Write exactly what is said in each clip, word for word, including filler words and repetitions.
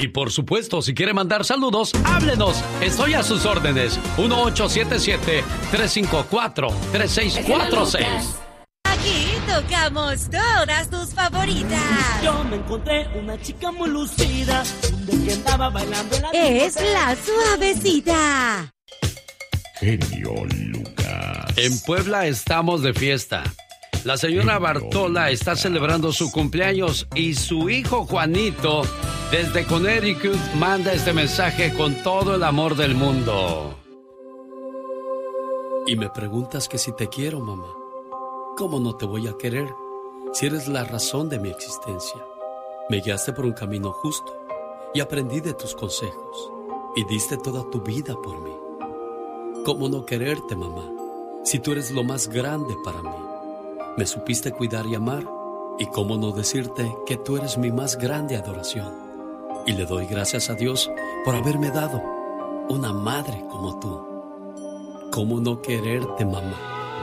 Y por supuesto, si quiere mandar saludos, háblenos. Estoy a sus órdenes. uno ocho siete siete, tres cinco cuatro, tres seis cuatro seis. Aquí tocamos todas tus favoritas. Yo me encontré una chica muy lucida, donde que andaba bailando en la Es la suavecita. Genio Lucas. En Puebla estamos de fiesta. La señora Bartola está celebrando su cumpleaños y su hijo Juanito, desde Connecticut, manda este mensaje con todo el amor del mundo. Y me preguntas que si te quiero, mamá. ¿Cómo no te voy a querer si eres la razón de mi existencia? Me guiaste por un camino justo y aprendí de tus consejos y diste toda tu vida por mí. ¿Cómo no quererte, mamá, si tú eres lo más grande para mí? Me supiste cuidar y amar, y cómo no decirte que tú eres mi más grande adoración. Y le doy gracias a Dios por haberme dado una madre como tú. ¿Cómo no quererte, mamá?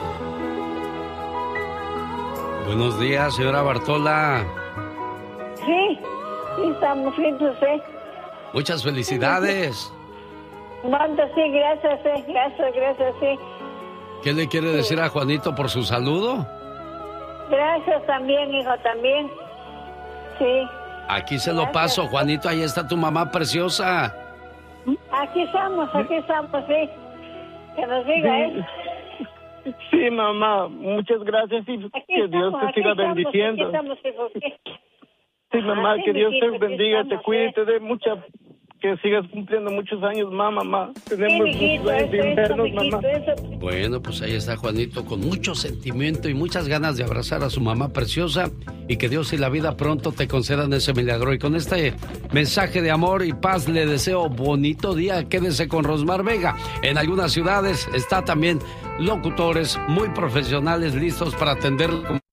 Buenos días, señora Bartola. Sí, sí, estamos bien, José. Muchas felicidades. Manda, sí, gracias, sí, gracias, gracias, sí. ¿Qué le quiere decir a Juanito por su saludo? Gracias también, hijo, también. Sí. Aquí se lo paso, Juanito, ahí está tu mamá preciosa. Aquí estamos, aquí estamos, sí. Que nos diga, ¿eh? Sí, mamá, muchas gracias y Aquí que Dios estamos, te siga aquí bendiciendo. Estamos, aquí estamos, hijo, sí. Sí, mamá, sí, que Dios mijito, te aquí bendiga, estamos, te cuide, sí. te dé mucha... Que sigas cumpliendo muchos años más, mamá. Tenemos Sí, mijito, muchos años eso, de eso, invernos, mijito, mamá. eso. Bueno, pues ahí está Juanito con mucho sentimiento y muchas ganas de abrazar a su mamá preciosa y que Dios y la vida pronto te concedan ese milagro. Y con este mensaje de amor y paz le deseo bonito día. Quédese con Rosmar Vega. En algunas ciudades está también locutores muy profesionales listos para atender como